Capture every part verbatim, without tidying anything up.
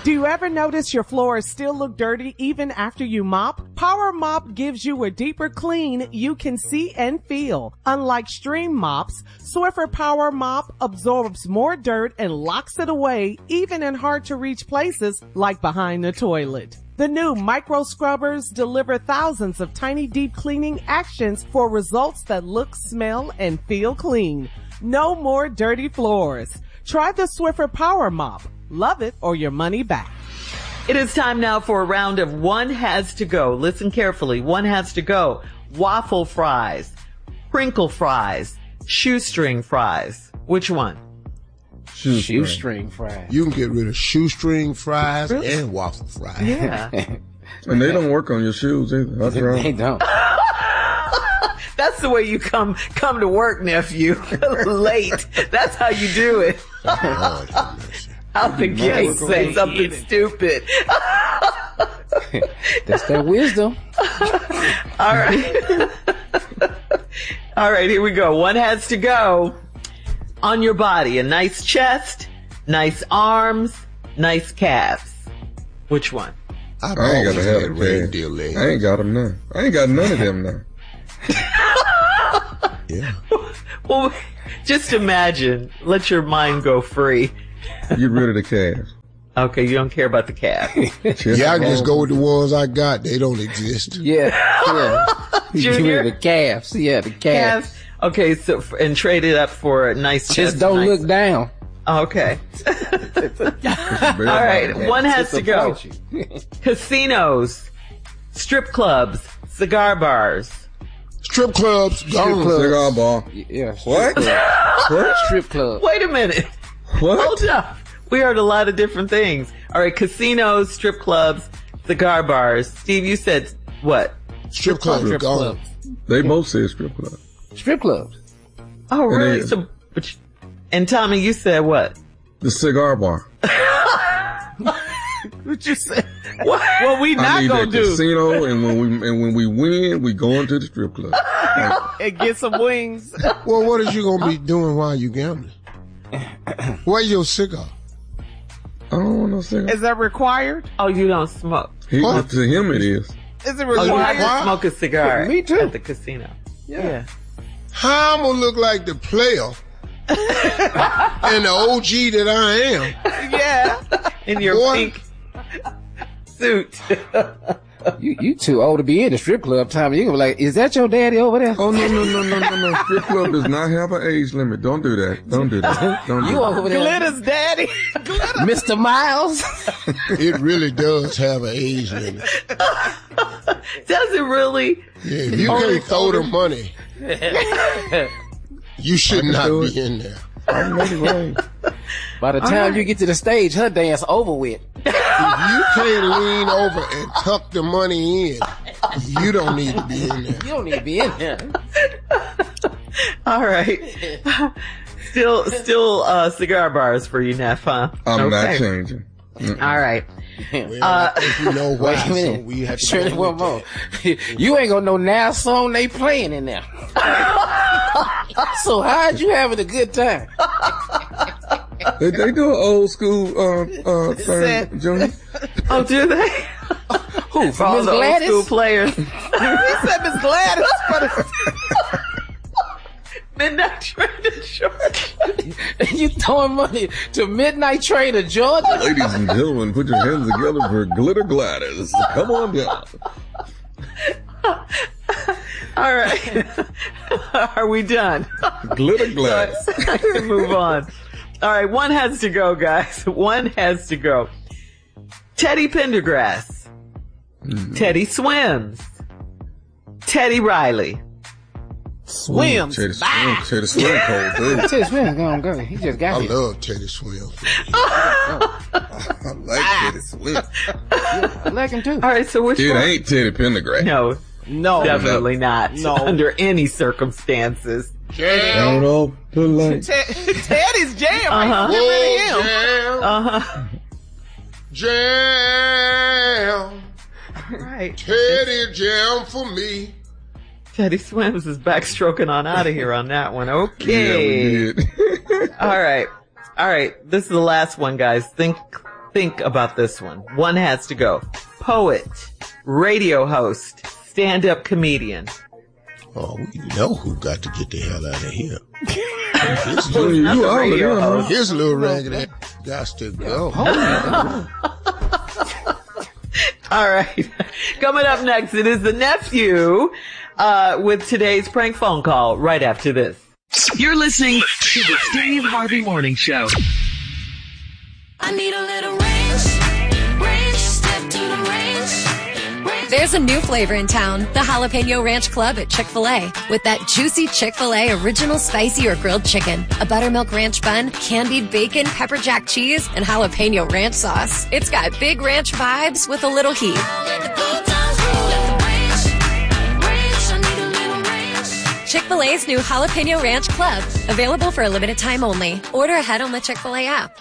Do you ever notice your floors still look dirty even after you mop? Power Mop gives you a deeper clean you can see and feel. Unlike stream mops, Swiffer Power Mop absorbs more dirt and locks it away even in hard to reach places like behind the toilet. The new micro scrubbers deliver thousands of tiny deep cleaning actions for results that look, smell, and feel clean. No more dirty floors. Try the Swiffer Power Mop. Love it or your money back. It is time now for a round of One Has to Go. Listen carefully. One has to go. Waffle fries, crinkle fries, shoestring fries. Which one? Shoestring, shoestring fries. You can get rid of shoestring fries really? and waffle fries. Yeah. And they don't work on your shoes either. That's right. They don't. That's the way you come come to work, nephew. Late. That's how you do it. Lord have mercy. Out the gate, say something stupid. That's their wisdom. All right. All right, here we go. One has to go. On your body, a nice chest, nice arms, nice calves. Which one? I've I ain't got always to have had them. reindeer legs. I ain't got them now. I ain't got none of them now. Yeah. Well, just imagine. Let your mind go free. Get rid of the calves. Okay, you don't care about the calf. Yeah, I can just go with the ones I got. They don't exist. Yeah, yeah. Junior? The calves. Yeah, the calves. Calves. Okay, so and trade it up for a nice. Just chest, don't nice. look down. Okay. All right, one has to go. Casinos, strip clubs, cigar bars. Strip clubs, gone. clubs. Cigar bar. Yeah. What? What? Strip club. Wait a minute. What? Hold up. We heard a lot of different things. All right, casinos, strip clubs, cigar bars. Steve, you said what? Strip clubs, Strip gone. clubs. They both said strip club. Strip clubs. Oh, really? And, So, but you- and Tommy, you said what? The cigar bar. What you say? What? What we I not need gonna that do? casino, and when we and when we win, we go into the strip club. And get some wings. Well, what is you gonna be doing while you gambling? Where's your cigar? I don't want no cigar. Is that required? Oh, you don't smoke. He, What? to him, it is. Is it Oh, you have required? to smoke a cigar Me too. at the casino. Yeah. How I'm gonna look like the player and the O G that I am? Yeah. In your Boy. pink suit. You you too old to be in the strip club, Tommy. You gonna be like, is that your daddy over there? Oh no no no no no no! Strip club does not have an age limit. Don't do that. Don't do that. Don't do You that. over there, Glitter's daddy. Glitter. Mister Miles? It really does have an age limit. Does it really? Yeah, if you can't throw the money, you should not do be it. in there. I'm ready, right. By the time you get to the stage, her dance over with. If you can't lean over and tuck the money in, you don't need to be in there. You don't need to be in there. All right. Still, still, uh, cigar bars for you, Neff, huh? I'm not Okay. changing. Mm-mm. All right. Well, Uh, I think we know why, Wait a so minute. we have to Shirley, go one with more. that. You ain't gonna know now song they playing in there. So how'd you having a good time? They, they do an old school uh uh thing, Set. Junior. Oh, do they? Who? For all Miss the old Gladys? school players. He said Miss Gladys. But Midnight Train to Georgia. You throwing money to Midnight Train to Georgia? Ladies and gentlemen, put your hands together for Glitter Gladys. Come on down. All right. Are we done? Glitter Gladys. I can move on. All right. One has to go, guys. One has to go. Teddy Pendergrass. Mm. Teddy Swims. Teddy Riley. swims. Teddy Swim, Teddy Swim cold, too. Teddy Swims gonna go. He just I got here. love Teddy Swims. I like Teddy Swim. I like him too. All right. So which It one? ain't Teddy Pendergrass. No, No. definitely not. No. Under any circumstances. Jam. Turn off the lights. Te- Teddy's jam. Uh-huh. Right? Oh, Him. jam. Uh-huh. Jam. Right. Teddy jam for me. Teddy Swims is backstroking on out of here on that one. Yeah, Okay. we did. All right. All right. This is the last one, guys. Think, think about this one. One has to go. Poet, radio host, stand-up comedian. Oh, we know who got to get the hell out of here. This You, little, you all of them, huh? this little raggedy got to go. All right. Coming up next, it is the nephew uh, with today's prank phone call right after this. You're listening to the Steve Harvey Morning Show. I need a little range, range, step to the range, range. There's a new flavor in town, the Jalapeno Ranch Club at Chick-fil-A. With that juicy Chick-fil-A original spicy or grilled chicken, a buttermilk ranch bun, candied bacon, pepper jack cheese, and jalapeno ranch sauce. It's got big ranch vibes with a little heat. Let the good times roll, let the range, range, I need a little range. Chick-fil-A's new Jalapeno Ranch Club. Available for a limited time only. Order ahead on the Chick-fil-A app.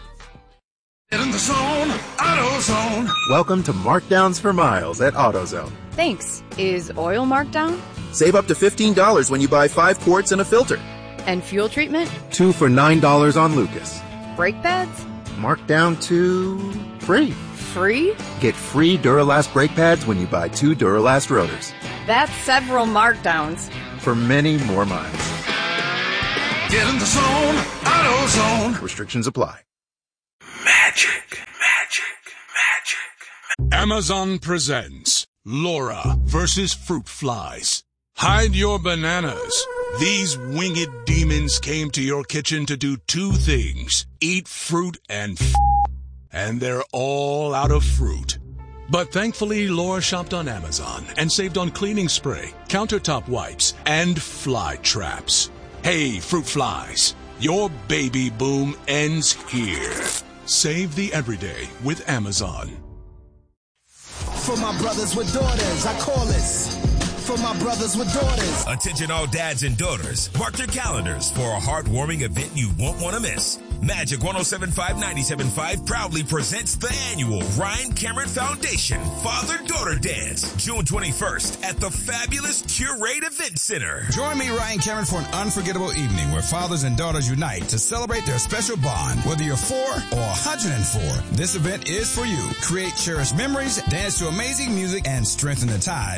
In the zone, AutoZone. Welcome to Markdowns for Miles at AutoZone. Thanks. Is oil marked down? Save up to fifteen dollars when you buy five quarts and a filter. And fuel treatment? Two for nine dollars on Lucas. Brake pads? Marked down to free. Free? Get free Duralast brake pads when you buy two Duralast rotors. That's several markdowns. For many more miles. Get in the zone, AutoZone. Restrictions apply. Magic, magic, magic. Amazon presents Laura versus Fruit Flies. Hide your bananas. These winged demons came to your kitchen to do two things: eat fruit and f***, and they're all out of fruit. But thankfully, Laura shopped on Amazon and saved on cleaning spray, countertop wipes, and fly traps. Hey, fruit flies, your baby boom ends here. Save the everyday with Amazon. For my brothers with daughters, I call this. For my brothers with daughters. Attention all dads and daughters. Mark your calendars for a heartwarming event you won't want to miss. Magic one oh seven point five, ninety-seven point five proudly presents the annual Ryan Cameron Foundation Father-Daughter Dance, June twenty-first at the fabulous Curate Event Center. Join me, Ryan Cameron, for an unforgettable evening where fathers and daughters unite to celebrate their special bond. Whether you're four or one hundred four, this event is for you. Create cherished memories, dance to amazing music, and strengthen the ties